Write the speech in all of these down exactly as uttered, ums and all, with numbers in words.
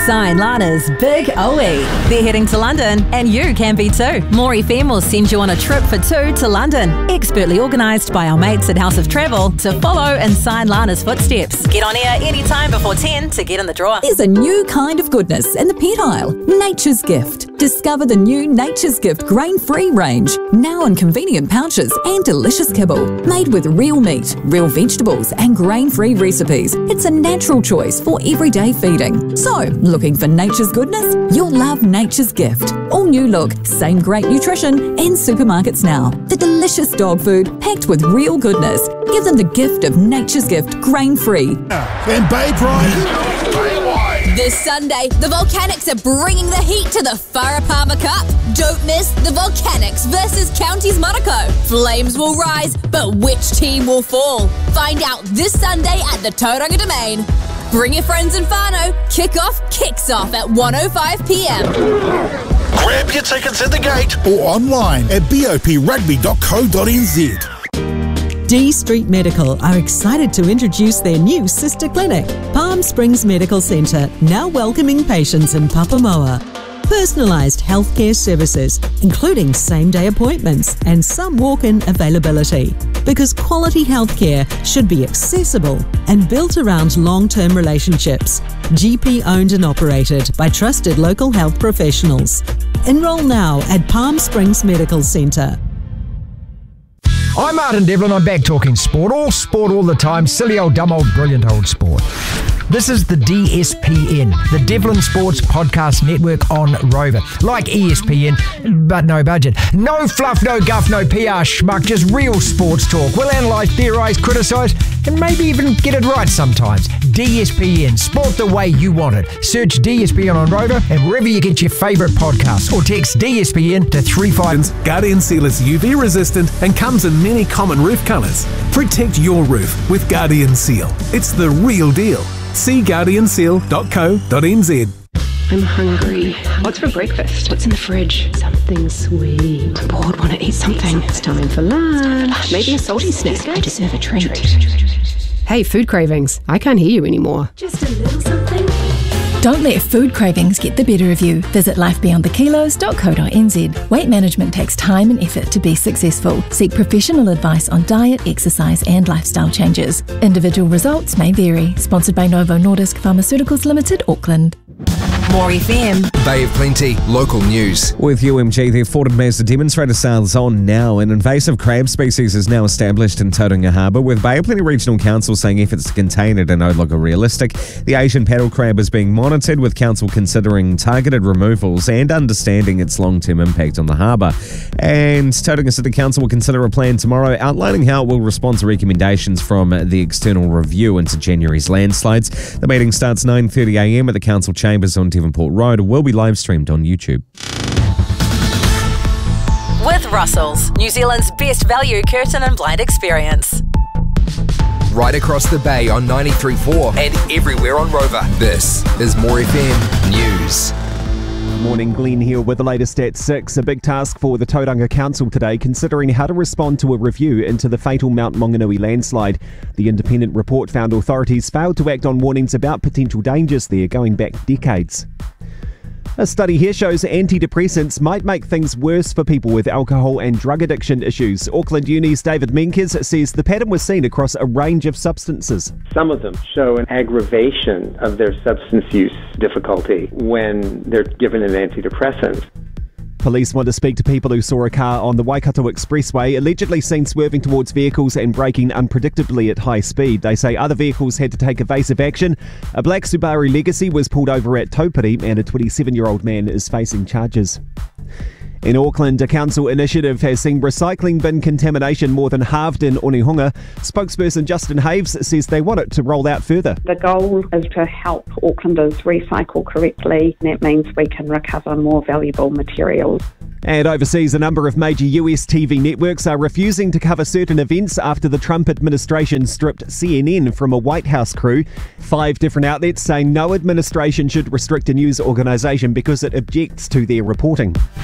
Sign Lana's Big O E. They're heading to London, and you can be too. More F M will send you on a trip for two to London. Expertly organised by our mates at House of Travel to follow in Sign Lana's footsteps. Get on air anytime before ten to get in the draw. There's a new kind of goodness in the pet aisle. Nature's Gift. Discover the new Nature's Gift grain-free range. Now in convenient pouches and delicious kibble. Made with real meat, real vegetables and grain-free recipes. It's a natural choice for everyday feeding. So, looking for nature's goodness? You'll love Nature's Gift. All new look, same great nutrition in supermarkets now. The delicious dog food packed with real goodness. Give them the gift of Nature's Gift grain-free. And Bay Pride. This Sunday, the Volcanics are bringing the heat to the Farah Palmer Cup. Don't miss the Volcanics versus Counties Monaco. Flames will rise, but which team will fall? Find out this Sunday at the Tauranga Domain. Bring your friends and whānau. Kick-off kicks off at one oh five p m. Grab your tickets at the gate or online at b o p rugby dot co dot n z. D Street Medical are excited to introduce their new sister clinic, Palm Springs Medical Centre, now welcoming patients in Papamoa. Personalised healthcare services, including same-day appointments and some walk-in availability. Because quality healthcare should be accessible and built around long-term relationships. G P owned and operated by trusted local health professionals. Enroll now at Palm Springs Medical Centre. I'm Martin Devlin, I'm back talking sport, all sport all the time, silly old, dumb old, brilliant old sport. This is the D S P N, the Devlin Sports Podcast Network on Rover. Like E S P N, but no budget. No fluff, no guff, no P R schmuck, just real sports talk. We'll analyse, theorise, criticise, and maybe even get it right sometimes. D S P N, sport the way you want it. Search D S P N on Rover and wherever you get your favourite podcasts, or text D S P N to three five... Guardian Seal is U V resistant and comes in many common roof colours. Protect your roof with Guardian Seal. It's the real deal. See guardian seal dot co dot n z. I'm hungry. What's for breakfast? What's in the fridge? Something sweet. I'm bored, want to eat something. It's time for lunch. lunch. Maybe a salty snack. I deserve a treat. Hey, food cravings. I can't hear you anymore. Just a little something. Don't let food cravings get the better of you. Visit life beyond the kilos dot co dot n z. Weight management takes time and effort to be successful. Seek professional advice on diet, exercise and lifestyle changes. Individual results may vary. Sponsored by Novo Nordisk Pharmaceuticals Limited, Auckland. More F M. Bay of Plenty, local news. With U M G, their Ford and Mazda demonstrator sales on now. An invasive crab species is now established in Tauranga Harbour, with Bay of Plenty Regional Council saying efforts to contain it are no longer realistic. The Asian paddle crab is being monitored, with Council considering targeted removals and understanding its long-term impact on the harbour. And Tauranga City Council will consider a plan tomorrow outlining how it will respond to recommendations from the external review into January's landslides. The meeting starts nine thirty a m at the Council Chambers on Devonport Road. It will be live streamed on YouTube. With Russell's, New Zealand's best value curtain and blind experience. Right across the bay on ninety-three point four and everywhere on Rover. This is More F M News. Morning, Glenn here with the latest at six. A big task for the Tauranga Council today, considering how to respond to a review into the fatal Mount Maunganui landslide. The independent report found authorities failed to act on warnings about potential dangers there going back decades. A study here shows antidepressants might make things worse for people with alcohol and drug addiction issues. Auckland Uni's David Menkes says the pattern was seen across a range of substances. Some of them show an aggravation of their substance use difficulty when they're given an antidepressant. Police want to speak to people who saw a car on the Waikato Expressway allegedly seen swerving towards vehicles and braking unpredictably at high speed. They say other vehicles had to take evasive action. A black Subaru Legacy was pulled over at Taupiri and a twenty-seven-year-old man is facing charges. In Auckland, a council initiative has seen recycling bin contamination more than halved in Onehunga. Spokesperson Justin Haves says they want it to roll out further. The goal is to help Aucklanders recycle correctly. That means we can recover more valuable materials. And overseas, a number of major U S T V networks are refusing to cover certain events after the Trump administration stripped C N N from a White House crew. Five different outlets saying no administration should restrict a news organisation because it objects to their reporting.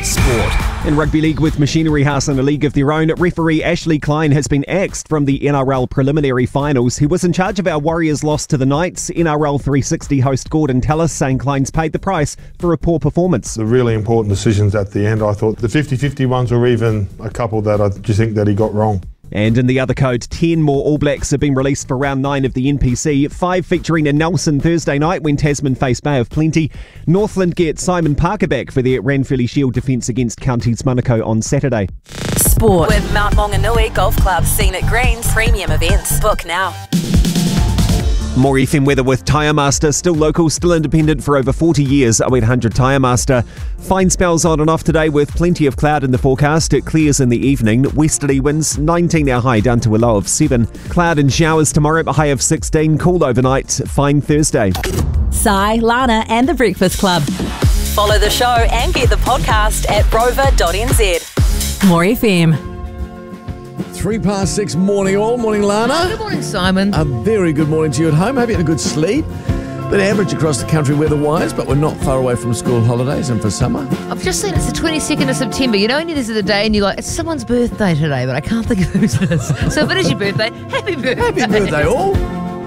Sport. In rugby league with Machinery House in a league of their own, referee Ashley Klein has been axed from the N R L preliminary finals. He was in charge of our Warriors' loss to the Knights. N R L three sixty host Gordon Tallis saying Klein's paid the price for a poor performance. The really important decisions at the end, I thought the fifty-fifty ones were even a couple that I just think that he got wrong. And in the other code, ten more All Blacks have been released for round nine of the N P C. Five featuring a Nelson Thursday night when Tasman face Bay of Plenty. Northland get Simon Parker back for their Ranfurly Shield defence against Counties Manukau on Saturday. Sport with Mount Maunganui Golf Club, Scenic Greens, premium events. Book now. More F M weather with Tyre Master, still local, still independent for over forty years. oh eight hundred Tyre Master. Fine spells on and off today with plenty of cloud in the forecast. It clears in the evening. Westerly winds, nineteen our high, down to a low of seven. Cloud and showers tomorrow, a high of sixteen. Cool overnight. Fine Thursday. Sai, Lana and The Breakfast Club. Follow the show and get the podcast at rover dot n z. More F M. Three past six morning all. Morning, Lana. Good morning, Simon. A very good morning to you at home. Hope you had a good sleep. Bit average across the country weather-wise, but we're not far away from school holidays and for summer. I've just seen it's the twenty-second of September. You know when it is the day and you're like, it's someone's birthday today, but I can't think of whose it is. So if it is your birthday, happy birthday. Happy birthday all.